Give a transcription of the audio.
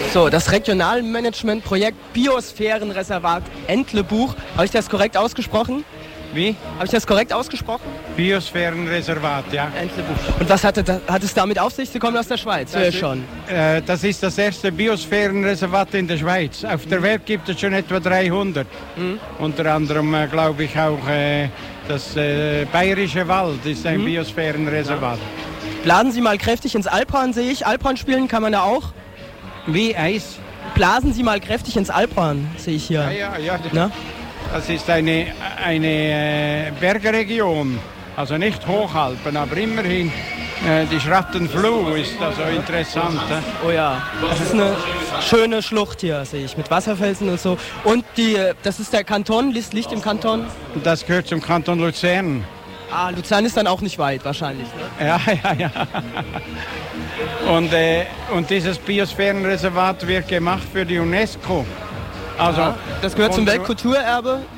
So, das Regionalmanagementprojekt Biosphärenreservat Entlebuch. Habe ich das korrekt ausgesprochen? Wie? Habe ich das korrekt ausgesprochen? Biosphärenreservat, ja. Entlebuch. Und was hat es damit auf sich? Sie kommen aus der Schweiz, das ist das erste Biosphärenreservat in der Schweiz. Auf der Welt gibt es schon etwa 300. Unter anderem, glaube ich, auch das Bayerische Wald ist ein Biosphärenreservat. Blasen Sie mal kräftig ins Alphorn, sehe ich. Alphorn spielen kann man da auch. Wie Eis? Blasen Sie mal kräftig ins Alphorn, sehe ich hier. Ja. Na? Das ist eine Bergregion, also nicht Hochalpen, aber immerhin die Schrattenfluh ist also interessant. Oh ja, das ist eine schöne Schlucht hier, sehe ich, mit Wasserfelsen und so. Und das ist der Kanton, liegt im Kanton? Das gehört zum Kanton Luzern. Ah, Luzern ist dann auch nicht weit wahrscheinlich, ne? Ja. Und dieses Biosphärenreservat wird gemacht für die UNESCO. Also das gehört zum Weltkulturerbe